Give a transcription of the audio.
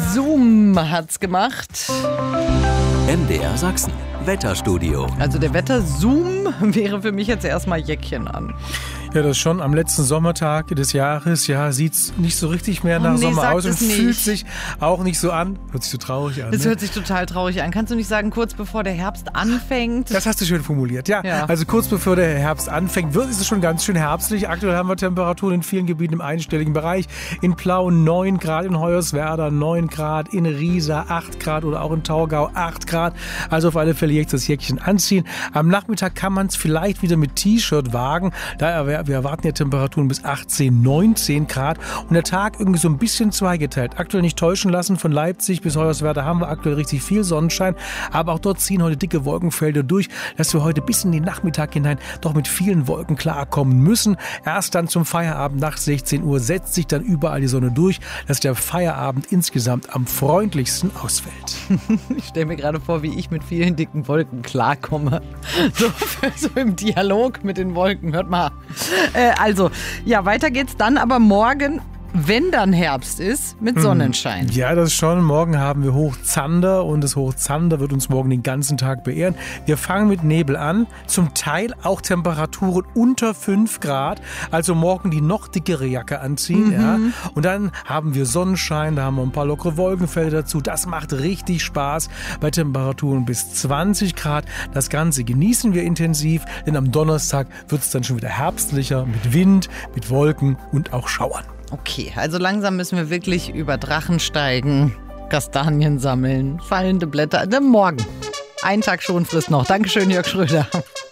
Zoom hat's gemacht. MDR Sachsen, Wetterstudio. Also der Wetter-Zoom wäre für mich jetzt erstmal Jäckchen an. Ja, das schon am letzten Sommertag des Jahres. Ja, sieht's nicht so richtig mehr nach Sommer aus und fühlt sich auch nicht so an. Hört sich so traurig an. Es ne? hört sich total traurig an. Kannst du nicht sagen, kurz bevor der Herbst anfängt? Das hast du schön formuliert, ja. Also kurz bevor der Herbst anfängt, ist es schon ganz schön herbstlich. Aktuell haben wir Temperaturen in vielen Gebieten im einstelligen Bereich. In Plauen 9 Grad, in Hoyerswerda 9 Grad, in Riesa 8 Grad oder auch in Taugau 8 Grad. Also auf alle Fälle jetzt das Jäckchen anziehen. Am Nachmittag kann man es vielleicht wieder mit T-Shirt wagen. Wir erwarten ja Temperaturen bis 18, 19 Grad und der Tag irgendwie so ein bisschen zweigeteilt. Aktuell nicht täuschen lassen, von Leipzig bis Hoyerswerda haben wir aktuell richtig viel Sonnenschein, aber auch dort ziehen heute dicke Wolkenfelder durch, dass wir heute bis in den Nachmittag hinein doch mit vielen Wolken klarkommen müssen. Erst dann zum Feierabend nach 16 Uhr setzt sich dann überall die Sonne durch, dass der Feierabend insgesamt am freundlichsten ausfällt. Ich stelle mir gerade vor, wie ich mit vielen dicken Wolken klarkomme. So im Dialog mit den Wolken. Hört mal. Also, ja, weiter geht's dann aber morgen, wenn dann Herbst ist, mit Sonnenschein. Ja, das schon. Morgen haben wir Hochzander und das Hochzander wird uns morgen den ganzen Tag beehren. Wir fangen mit Nebel an, zum Teil auch Temperaturen unter 5 Grad, also morgen die noch dickere Jacke anziehen. Ja. Und dann haben wir Sonnenschein, da haben wir ein paar lockere Wolkenfelder dazu. Das macht richtig Spaß bei Temperaturen bis 20 Grad. Das Ganze genießen wir intensiv, denn am Donnerstag wird es dann schon wieder herbstlicher mit Wind, mit Wolken und auch Schauern. Okay, also langsam müssen wir wirklich über Drachen steigen, Kastanien sammeln, fallende Blätter. Morgen. Einen Tag Schonfrist noch. Dankeschön, Jörg Schröder.